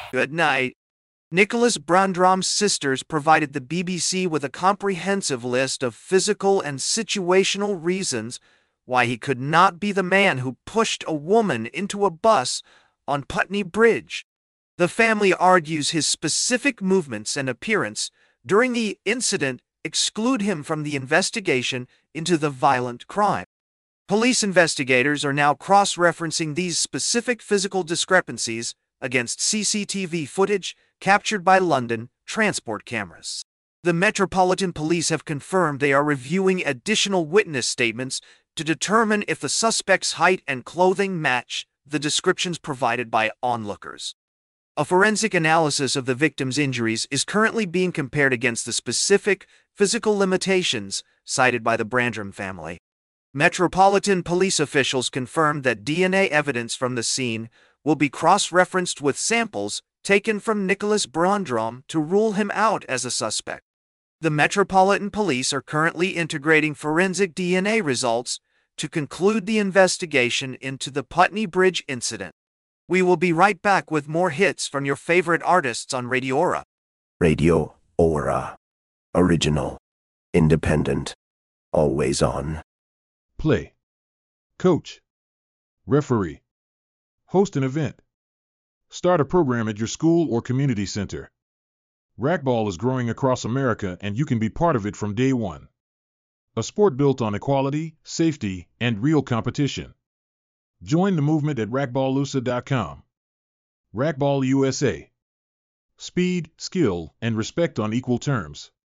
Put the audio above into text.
Good night. Nicholas Brandrom's sisters provided the BBC with a comprehensive list of physical and situational reasons why he could not be the man who pushed a woman into a bus on Putney Bridge. The family argues his specific movements and appearance during the incident exclude him from the investigation into the violent crime. Police investigators are now cross-referencing these specific physical discrepancies against CCTV footage captured by London transport cameras. The Metropolitan Police have confirmed they are reviewing additional witness statements to determine if the suspect's height and clothing match the descriptions provided by onlookers. A forensic analysis of the victim's injuries is currently being compared against the specific physical limitations cited by the Brandrom family. Metropolitan Police officials confirmed that DNA evidence from the scene will be cross-referenced with samples taken from Nicholas Brandrom to rule him out as a suspect. The Metropolitan Police are currently integrating forensic DNA results to conclude the investigation into the Putney Bridge incident. We will be right back with more hits from your favorite artists on Radio Aura. Radio Aura. Original. Independent. Always on. Play. Coach. Referee. Host an event. Start a program at your school or community center. Racquetball is growing across America and you can be part of it from day one. A sport built on equality, safety, and real competition. Join the movement at racquetballusa.com. Racquetball USA. Speed, skill, and respect on equal terms.